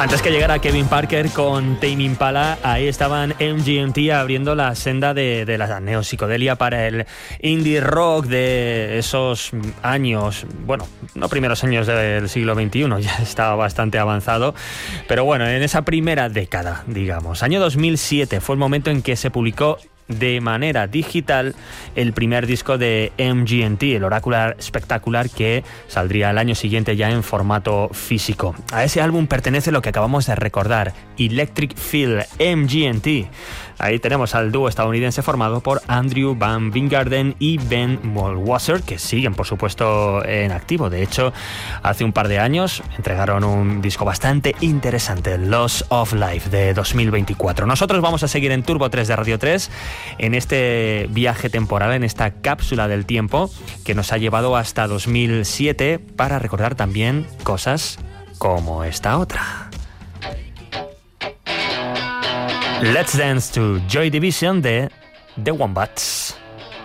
Antes que llegara Kevin Parker con Tame Impala, ahí estaban MGMT abriendo la senda de la neopsicodelia para el indie rock de esos años, bueno, no primeros años del siglo XXI, ya estaba bastante avanzado, pero bueno, en esa primera década, digamos. Año 2007 fue el momento en que se publicó de manera digital el primer disco de MGMT, el Oracular Spectacular, que saldría al año siguiente ya en formato físico. A ese álbum pertenece lo que acabamos de recordar, Electric Feel, MGMT. Ahí tenemos al dúo estadounidense formado por Andrew Van Wijngaarden y Ben Mollwasser, que siguen, por supuesto, en activo. De hecho, hace un par de años entregaron un disco bastante interesante, Loss of Life, de 2024. Nosotros vamos a seguir en Turbo 3 de Radio 3, en este viaje temporal, en esta cápsula del tiempo que nos ha llevado hasta 2007 para recordar también cosas como esta otra. Let's Dance to Joy Division de The Wombats.